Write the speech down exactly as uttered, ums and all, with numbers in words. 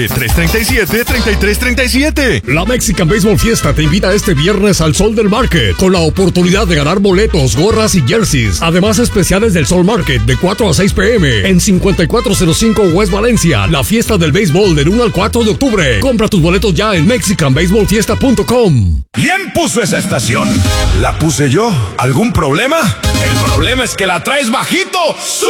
tres treinta y siete, treinta y tres treinta y siete. La Mexican Baseball Fiesta te invita este viernes al Sol del Market con la oportunidad de ganar boletos, gorras y jerseys. Además, especiales del Sol Market de cuatro a seis p m en cincuenta y cuatro cero cinco West Valencia. La fiesta del béisbol del uno al cuatro de octubre. Compra tus boletos ya en mexican baseball fiesta punto com. ¿Quién puso esa estación? ¿La puse yo? ¿Algún problema? El problema es que la traes bajito.